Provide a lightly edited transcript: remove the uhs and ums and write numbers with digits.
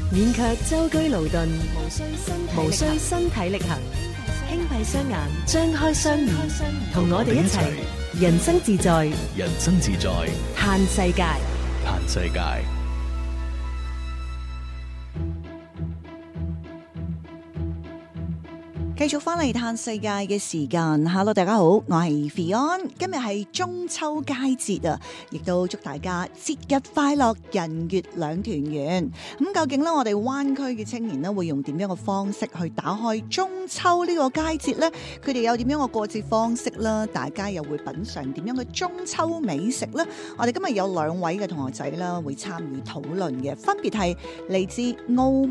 免卻舟車勞頓，無需身體力行，輕閉雙眼，張開雙耳，同我哋一齊人生自在， 人生自在， 嘆世界。 嘆世界。 繼續翻嚟嘆世界嘅時間 ，Hello， 大家好，我係 Fion， 今日係中秋佳節啊，亦都祝大家節日快樂，人月兩團圓。咁究竟咧，我哋灣區嘅青年咧會用點樣嘅方式去打開中秋呢個佳節呢？佢哋有點樣嘅過節方式啦？大家又會品嚐點樣嘅中秋美食呢？我哋今日有兩位嘅同學仔啦，會參與討論嘅，分別係嚟自澳